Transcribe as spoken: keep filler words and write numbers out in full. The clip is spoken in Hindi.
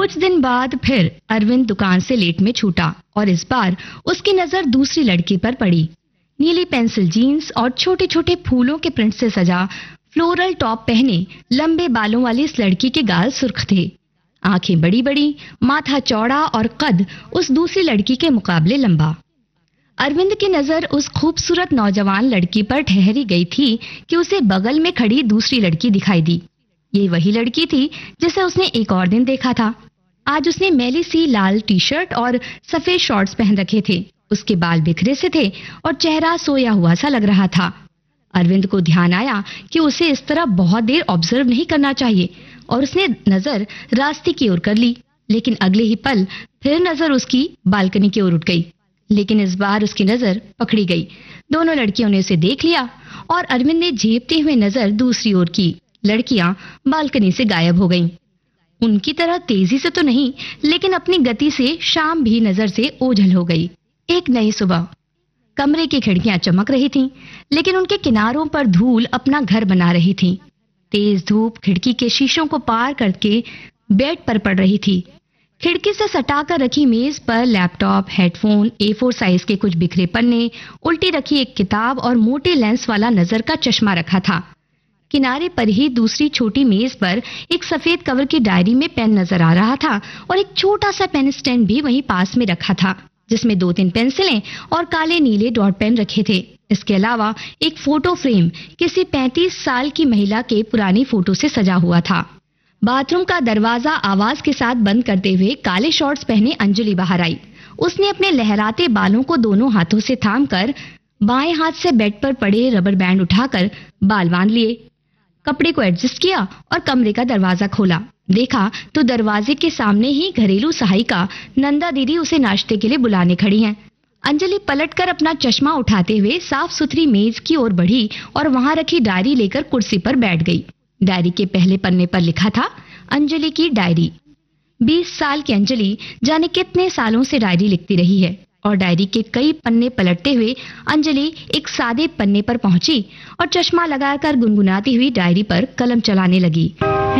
कुछ दिन बाद फिर अरविंद दुकान से लेट में छूटा और इस बार उसकी नजर दूसरी लड़की पर पड़ी। नीली पेंसिल जीन्स और छोटे छोटे फूलों के प्रिंट से सजा फ्लोरल टॉप पहने लंबे बालों वाली इस लड़की के गाल सुर्ख थे। आंखें बड़ी बड़ी, माथा चौड़ा और कद उस दूसरी लड़की के मुकाबले लंबा। अरविंद की नजर उस खूबसूरत नौजवान लड़की पर ठहरी गई थी कि उसे बगल में खड़ी दूसरी लड़की दिखाई दी। ये वही लड़की थी जिसे उसने एक और दिन देखा था। आज उसने मैली सी लाल टी शर्ट और सफेद शॉर्ट्स पहन रखे थे। उसके बाल बिखरे से थे और चेहरा सोया हुआ सा लग रहा था। अरविंद को ध्यान आया कि उसे इस तरह बहुत देर ऑब्जर्व नहीं करना चाहिए और उसने नजर रास्ते की ओर कर ली। लेकिन अगले ही पल फिर नजर उसकी बालकनी की ओर उठ गई। लेकिन इस बार उसकी नजर पकड़ी गई। दोनों लड़कियों ने उसे देख लिया और अरविंद ने झेपते हुए नजर दूसरी ओर की। लड़कियां बालकनी से गायब हो गईं। उनकी तरह तेजी से तो नहीं, लेकिन अपनी गति से शाम भी नजर से ओझल हो गई। एक नई सुबह। कमरे की खिड़कियां चमक रही थीं, लेकिन उनके किनारों पर धूल अपना घर बना रही थी। तेज धूप खिड़की के शीशों को पार करके बेड पर पड़ रही थी। खिड़की से सटाकर रखी मेज पर लैपटॉप, हेडफोन, ए फोर साइज के कुछ बिखरे पन्ने, उल्टी रखी एक किताब और मोटे लेंस वाला नजर का चश्मा रखा था। किनारे पर ही दूसरी छोटी मेज पर एक सफेद कवर की डायरी में पेन नजर आ रहा था और एक छोटा सा पेन स्टैंड भी वहीं पास में रखा था, जिसमें दो तीन पेंसिलें और काले नीले डॉट पेन रखे थे। इसके अलावा एक फोटो फ्रेम किसी पैंतीस साल की महिला के पुरानी फोटो से सजा हुआ था। बाथरूम का दरवाजा आवाज के साथ बंद करते हुए काले शॉर्ट्स पहने अंजलि बाहर आई। उसने अपने लहराते बालों को दोनों हाथों से थामकर बाएं हाथ से बेड पर पड़े रबर बैंड उठाकर बाल बांध लिए। कपड़े को एडजस्ट किया और कमरे का दरवाजा खोला। देखा तो दरवाजे के सामने ही घरेलू सहायिका नंदा दीदी उसे नाश्ते के लिए बुलाने खड़ी हैं। अंजलि पलटकर अपना चश्मा उठाते हुए साफ सुथरी मेज की ओर बढ़ी और वहां रखी डायरी लेकर कुर्सी पर बैठ गई। डायरी के पहले पन्ने पर लिखा था, अंजलि की डायरी। बीस साल की अंजलि जाने कितने सालों से डायरी लिखती रही है और डायरी के कई पन्ने पलटते हुए अंजलि एक सादे पन्ने पर पहुंची और चश्मा लगाकर गुनगुनाती हुई डायरी पर कलम चलाने लगी।